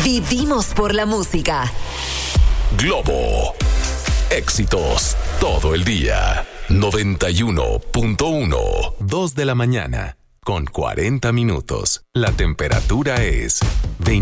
Vivimos por la música. Globo. Éxitos todo el día. 91.1. 2 de la mañana, con 40 minutos. La temperatura es 20.